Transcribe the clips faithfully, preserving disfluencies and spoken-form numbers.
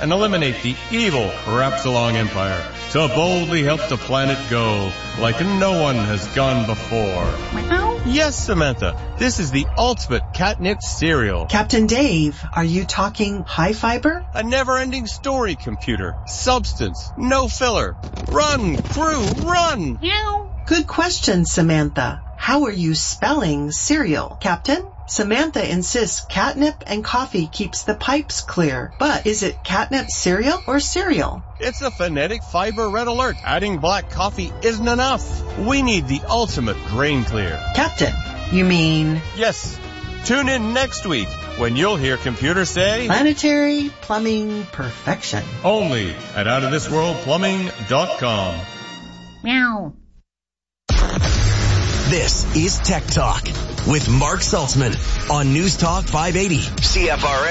and eliminate the evil Crapsalong Empire to boldly help the planet go like no one has gone before. Meow. Yes, Samantha, this is the ultimate catnip cereal. Captain Dave, are you talking high fiber? A never-ending story, computer. Substance, no filler. Run, crew, run! Meow. Good question, Samantha. How are you spelling cereal, Captain? Samantha insists catnip and coffee keeps the pipes clear. But is it catnip cereal or cereal? It's a phonetic fiber red alert. Adding black coffee isn't enough. We need the ultimate grain clear. Captain, you mean... Yes. Tune in next week when you'll hear computer say... Planetary plumbing perfection. Only at out of this world plumbing dot com. Meow. This is Tech Talk with Mark Saltzman on News Talk five eighty C F R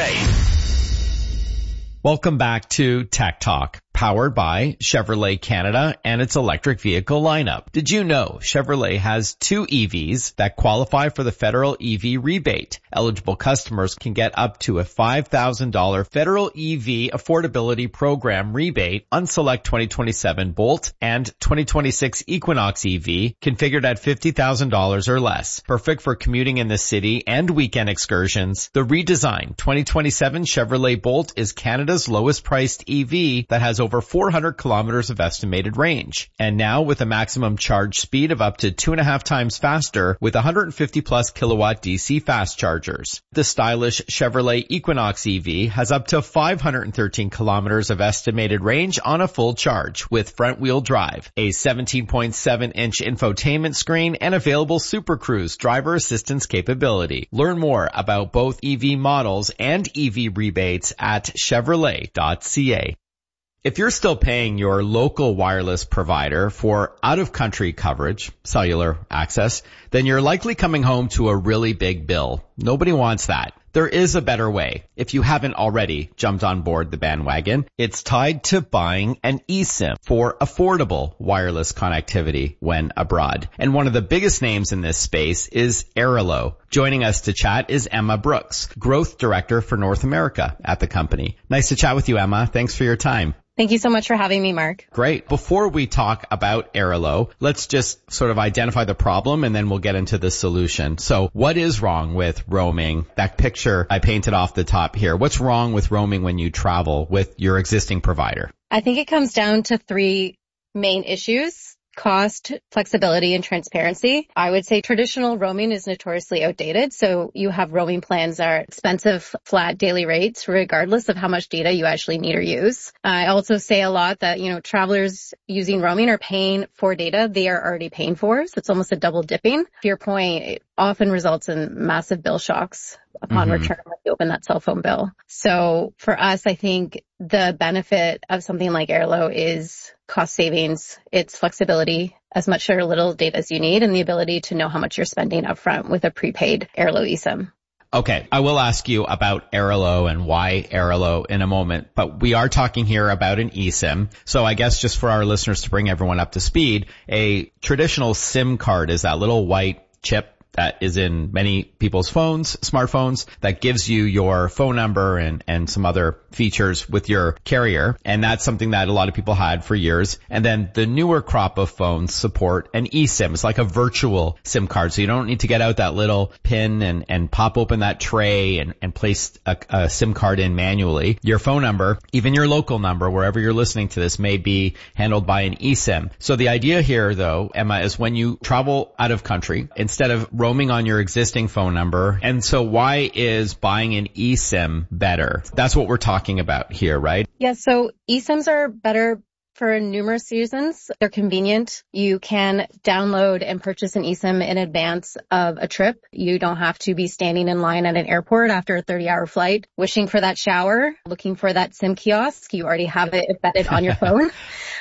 A. Welcome back to Tech Talk, powered by Chevrolet Canada and its electric vehicle lineup. Did you know Chevrolet has two E Vs that qualify for the federal E V rebate? Eligible customers can get up to a five thousand dollars federal E V affordability program rebate on select twenty twenty-seven Bolt and twenty twenty-six Equinox E V configured at fifty thousand dollars or less. Perfect for commuting in the city and weekend excursions. The redesigned twenty twenty-seven Chevrolet Bolt is Canada's lowest priced E V that has over four hundred kilometers of estimated range. And now with a maximum charge speed of up to two and a half times faster with one hundred fifty plus kilowatt D C fast chargers. The stylish Chevrolet Equinox E V has up to five hundred thirteen kilometers of estimated range on a full charge with front wheel drive, a seventeen point seven inch infotainment screen, and available Super Cruise driver assistance capability. Learn more about both E V models and E V rebates at Chevrolet dot C A. If you're still paying your local wireless provider for out-of-country coverage, cellular access, then you're likely coming home to a really big bill. Nobody wants that. There is a better way. If you haven't already jumped on board the bandwagon, it's tied to buying an eSIM for affordable wireless connectivity when abroad. And one of the biggest names in this space is Airalo. Joining us to chat is Emma Brooks, Growth Director for North America at the company. Nice to chat with you, Emma. Thanks for your time. Thank you so much for having me, Mark. Great. Before we talk about Airalo, let's just sort of identify the problem and then we'll get into the solution. So what is wrong with roaming? That picture I painted off the top here. What's wrong with roaming when you travel with your existing provider? I think it comes down to three main issues. Cost, flexibility, and transparency. I would say traditional roaming is notoriously outdated. So you have roaming plans that are expensive, flat daily rates, regardless of how much data you actually need or use. I also say a lot that, you know, travelers using roaming are paying for data they are already paying for. So it's almost a double dipping. To your point, it often results in massive bill shocks upon mm-hmm. return when you open that cell phone bill. So for us, I think the benefit of something like Airalo is cost savings, it's flexibility, as much or little data as you need, and the ability to know how much you're spending upfront with a prepaid Airalo eSIM. Okay, I will ask you about Airalo and why Airalo in a moment, but we are talking here about an eSIM. So I guess just for our listeners to bring everyone up to speed, a traditional SIM card is that little white chip that is in many people's phones, smartphones, that gives you your phone number and, and some other features with your carrier. And that's something that a lot of people had for years. And then the newer crop of phones support an eSIM. It's like a virtual SIM card. So you don't need to get out that little pin and, and pop open that tray and, and place a, a SIM card in manually. Your phone number, even your local number, wherever you're listening to this, may be handled by an eSIM. So the idea here, though, Emma, is when you travel out of country, instead of roaming on your existing phone number. And so why is buying an eSIM better? That's what we're talking about here, right? Yeah, so eSIMs are better for numerous reasons. They're convenient. You can download and purchase an eSIM in advance of a trip. You don't have to be standing in line at an airport after a thirty hour flight, wishing for that shower, looking for that SIM kiosk. You already have it embedded on your phone.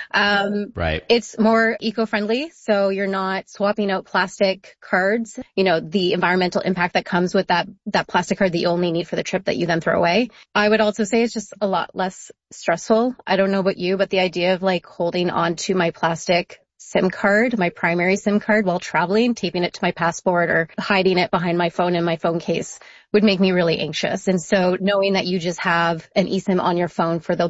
Um, right. It's more eco-friendly, so you're not swapping out plastic cards. You know, the environmental impact that comes with that, that plastic card that you only need for the trip that you then throw away. I would also say it's just a lot less stressful. I don't know about you, but the idea of like holding on to my plastic SIM card, my primary SIM card while traveling, taping it to my passport or hiding it behind my phone in my phone case would make me really anxious. And so knowing that you just have an eSIM on your phone for the